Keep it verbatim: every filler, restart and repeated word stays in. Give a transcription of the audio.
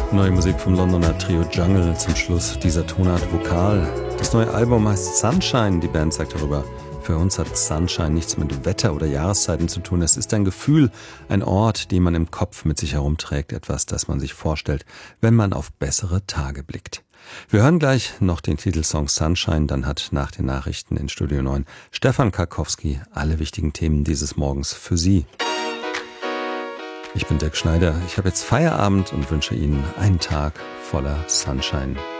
Neue Musik vom Londoner Trio Jungle zum Schluss dieser Tonart Vokal. Das neue Album heißt Sunshine. Die Band sagt darüber: Für uns hat Sunshine nichts mit Wetter oder Jahreszeiten zu tun. Es ist ein Gefühl, ein Ort, den man im Kopf mit sich herumträgt. Etwas, das man sich vorstellt, wenn man auf bessere Tage blickt. Wir hören gleich noch den Titelsong Sunshine. Dann hat nach den Nachrichten in Studio neun Stefan Karkowski alle wichtigen Themen dieses Morgens für Sie. Ich bin Dirk Schneider. Ich habe jetzt Feierabend und wünsche Ihnen einen Tag voller Sunshine.